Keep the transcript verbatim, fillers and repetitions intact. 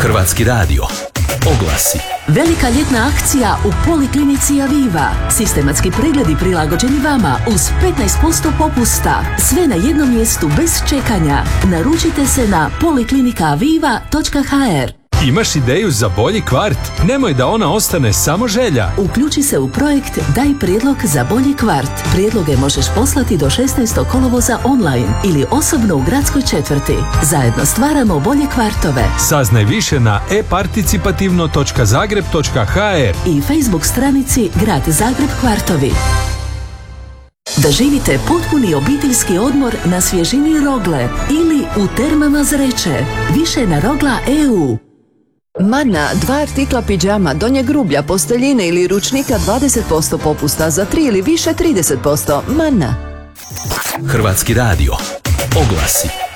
Hrvatski radio. Oglasi. Velika ljetna akcija u Poliklinici Aviva. Sistematski pregledi prilagođeni vama uz petnaest posto popusta. Sve na jednom mjestu bez čekanja. Naručite se na poliklinika aviva točka ha er. Imaš ideju za bolji kvart? Nemoj da ona ostane samo želja. Uključi se u projekt Daj prijedlog za bolji kvart. Prijedloge možeš poslati do šesnaestog kolovoza online ili osobno u gradskoj četvrti. Zajedno stvaramo bolje kvartove. Saznaj više na e participativno točka zagreb točka ha er i Facebook stranici Grad Zagreb Kvartovi. Da živite potpuni obiteljski odmor na svježini Rogle ili u termama Zreče. Više na Rogla e u. Manna, dva artikla pidžama, donje grublja, posteljine ili ručnika dvadeset posto popusta, za tri ili više trideset posto. Manna. Hrvatski radio. Oglasi.